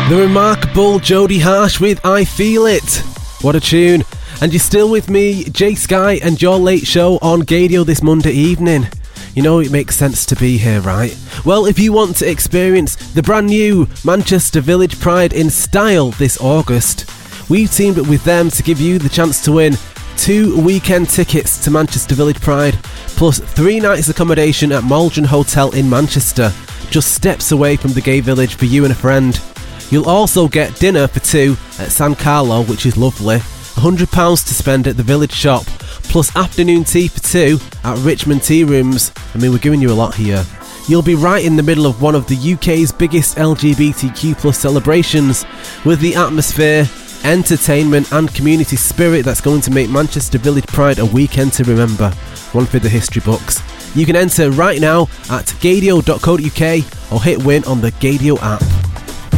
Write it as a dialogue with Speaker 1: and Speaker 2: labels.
Speaker 1: The remarkable Jodie Harsh with I Feel It. What a tune. And you're still with me, Jay Sky, and your late show on Gadio this Monday evening. You know it makes sense to be here, right? Well, if you want to experience the brand new Manchester Village Pride in style this August, we've teamed up with them to give you the chance to win 2 weekend tickets to Manchester Village Pride, plus 3 nights accommodation at Maldron Hotel in Manchester, just steps away from the gay village for you and a friend. You'll also get dinner for 2 at San Carlo, which is lovely, £100 to spend at the village shop, plus afternoon tea for 2 at Richmond Tea Rooms. I mean, we're giving you a lot here. You'll be right in the middle of one of the UK's biggest LGBTQ+ celebrations, with the atmosphere, entertainment and community spirit that's going to make Manchester Village Pride a weekend to remember, one for the history books. You can enter right now at gadio.co.uk or hit win on the Gadio app.